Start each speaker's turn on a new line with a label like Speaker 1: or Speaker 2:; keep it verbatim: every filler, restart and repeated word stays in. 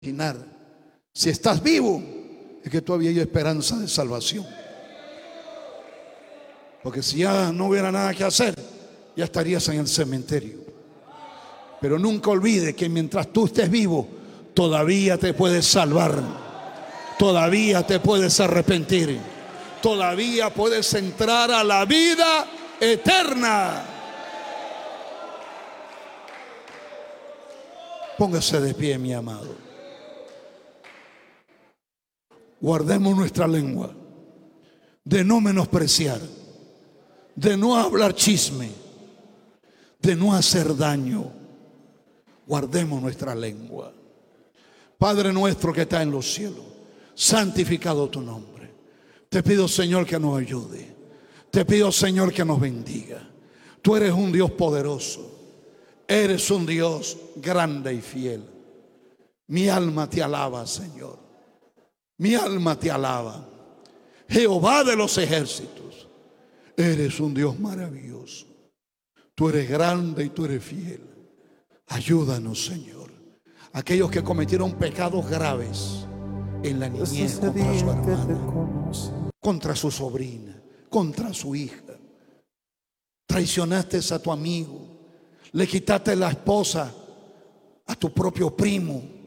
Speaker 1: imaginar. Si estás vivo, es que todavía hay esperanza de salvación. Porque si ya no hubiera nada que hacer, ya estarías en el cementerio. Pero nunca olvides que mientras tú estés vivo, todavía te puedes salvar, todavía te puedes arrepentir, todavía puedes entrar a la vida eterna. Póngase de pie, mi amado. Guardemos nuestra lengua de no menospreciar, de no hablar chisme, de no hacer daño. Guardemos nuestra lengua. Padre nuestro que está en los cielos, santificado tu nombre. Te pido, Señor, que nos ayude. Te pido, Señor, que nos bendiga. Tú eres un Dios poderoso. Eres un Dios grande y fiel. Mi alma te alaba, Señor. Mi alma te alaba. Jehová de los ejércitos, eres un Dios maravilloso. Tú eres grande y tú eres fiel. Ayúdanos, Señor. Aquellos que cometieron pecados graves en la niñez contra su hermana, contra su sobrina, contra su hija. Traicionaste a tu amigo, le quitaste la esposa a tu propio primo.